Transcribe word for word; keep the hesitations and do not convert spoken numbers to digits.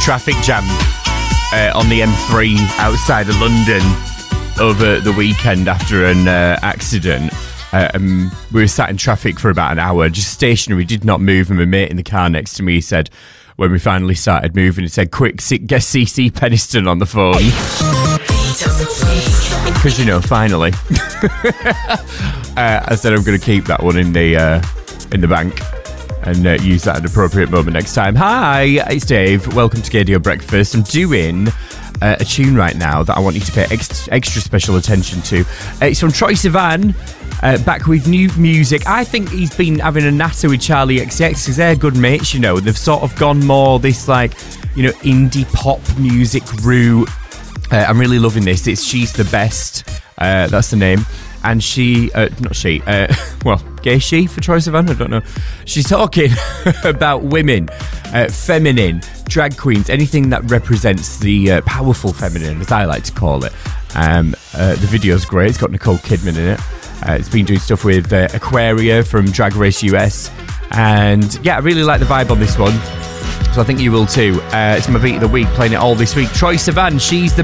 traffic jam uh, on the M three outside of London over the weekend after an uh, accident. Uh, um, we were sat in traffic for about an hour, just stationary, did not move, and my mate in the car next to me said, when we finally started moving, he said, quick, get C C Peniston on the phone. Because, you know, finally. uh, I said I'm going to keep that one in the uh, in the bank and uh, use that at an appropriate moment next time. Hi, it's Dave. Welcome to Gaydio Breakfast. I'm doing uh, a tune right now that I want you to pay ex- extra special attention to. Uh, it's from Troye Sivan, uh, back with new music. I think he's been having a natter with Charlie X C X because they're good mates, you know. They've sort of gone more this, like, you know, indie pop music route. Uh, I'm really loving this. It's She's the Best. Uh, that's the name. And she, uh, not she, uh, well, gay she for Troye Sivan? I don't know. She's talking about women, uh, feminine, drag queens, anything that represents the uh, powerful feminine, as I like to call it. Um, uh, the video's great. It's got Nicole Kidman in it. Uh, it's been doing stuff with uh, Aquaria from Drag Race U S. And yeah, I really like the vibe on this one. So I think you will too. Uh, it's my beat of the week, playing it all this week. Troye Sivan, She's the